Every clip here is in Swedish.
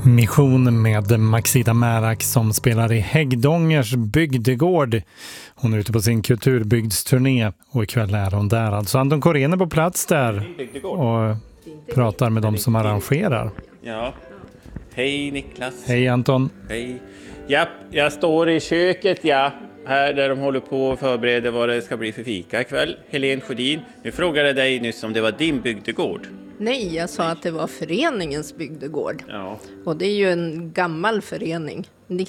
Mission med Maxida Märak som spelar i Häggdångers bygdegård. Hon är ute på sin kulturbygdsturné och ikväll är hon där. Alltså Anton Korén är på plats där och pratar med dem som arrangerar. Ja. Hej Niklas. Hej Anton. Hej. Ja, jag står i köket, här där de håller på och förbereder vad det ska bli för fika ikväll. Helene Sjödin, nu frågade jag dig nyss om det var din bygdegård. Nej, jag sa att det var föreningens bygdegård. Ja. Och det är ju en gammal förening.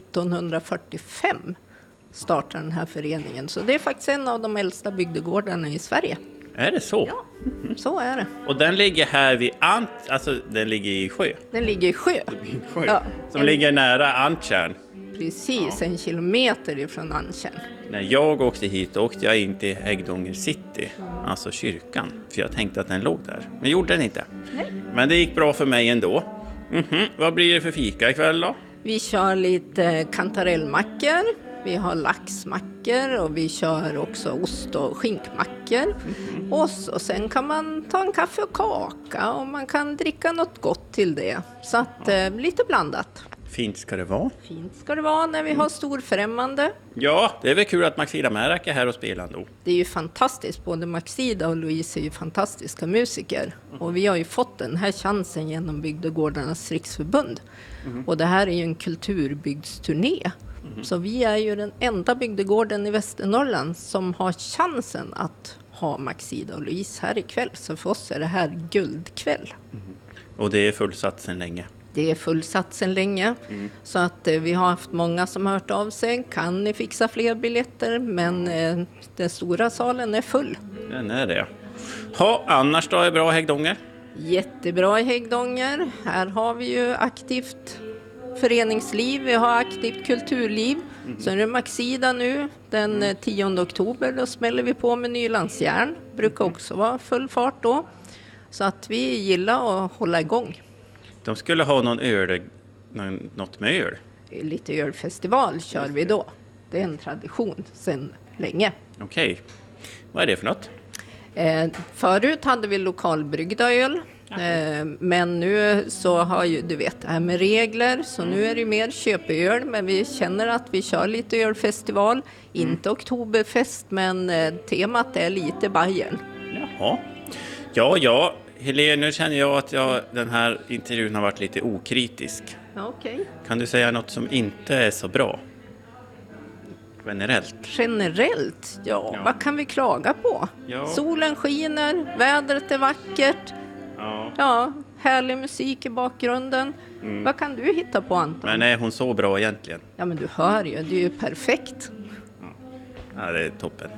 1945 startade den här föreningen. Så det är faktiskt en av de äldsta bygdegårdarna i Sverige. Är det så? Ja, så är det. Och den ligger här vid alltså den ligger i sjö. Den ligger i sjö. Ja, Som ligger nära Antjärn. Precis, 1 kilometer ifrån Antjärn. När jag åkte hit åkte jag in till Häggdånger city, alltså kyrkan. För jag tänkte att den låg där. Men gjorde den inte. Nej. Men det gick bra för mig ändå. Vad blir det för fika ikväll då? Vi kör lite kantarellmackor. Vi har laxmackor och vi kör också ost- och skinkmackor. Och sen kan man ta en kaffe och kaka och man kan dricka något gott till det. Så att lite blandat. Fint ska det vara. Fint ska det vara när vi har storfrämmande. Ja, det är väl kul att Maxida Märak är här och spelar då. Det är ju fantastiskt, både Maxida och Louise är ju fantastiska musiker. Och vi har ju fått den här chansen genom Bygdegårdarnas riksförbund. Och det här är ju en kulturbygdsturné. Så vi är ju den enda bygdegården i Västernorrland som har chansen att ha Maxida och Louise här ikväll. Så för oss är det här guldkväll. Och det är fullsatt sedan länge. Det är fullsatt sedan länge. Så att vi har haft många som har hört av sig. Kan ni fixa fler biljetter? Men den stora salen är full. Den är det. Ja, annars då är bra Häggdånger? Jättebra i Häggdånger. Här har vi ju aktivt föreningsliv. Vi har aktivt kulturliv. Så är det Maxida nu. Den 10 oktober då smäller vi på med Nylandsjärn. Brukar också vara full fart då. Så att vi gillar att hålla igång. De skulle ha något med öl. Lite ölfestival kör vi då. Det är en tradition sedan länge. Okej. Vad är det för något? Förut hade vi lokalbryggda öl. Men nu så har ju, du vet, det här med regler. Så nu är det mer köpeöl. Men vi känner att vi kör lite ölfestival. Inte oktoberfest, men temat är lite Bayern. Jaha. Ja. Helene, nu känner jag att den här intervjun har varit lite okritisk. Ja, okej. Kan du säga något som inte är så bra? Generellt. Generellt? Ja, vad kan vi klaga på? Ja. Solen skiner, vädret är vackert. Ja, härlig musik i bakgrunden. Vad kan du hitta på, Anton? Men är hon så bra egentligen? Ja, men du hör ju, det är ju perfekt. Ja, det är toppen.